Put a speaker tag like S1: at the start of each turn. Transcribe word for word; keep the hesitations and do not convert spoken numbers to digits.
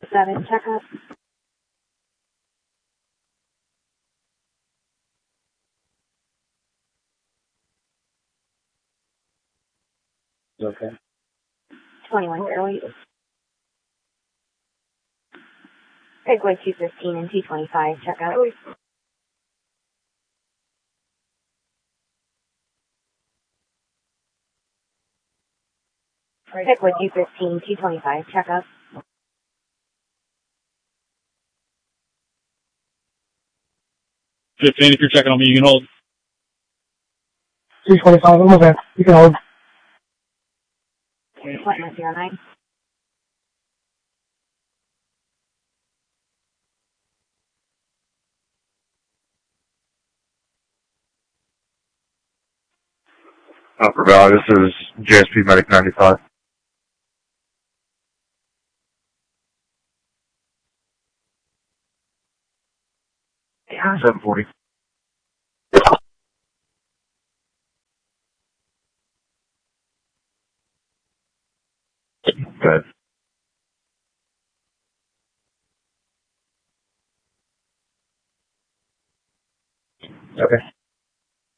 S1: seven, checkup.
S2: Okay.
S1: twenty-one, Fairway. Pegway two fifteen and two twenty-five, checkup. Pegway two fifteen, two twenty-five, checkup.
S3: fifteen, if you're checking on me, you can hold.
S2: two twenty-five, I'm okay. You can hold.
S1: Appointment zero nine.
S4: Upper Valley, this is J S P Medic ninety-five. seven forty. Good. Okay.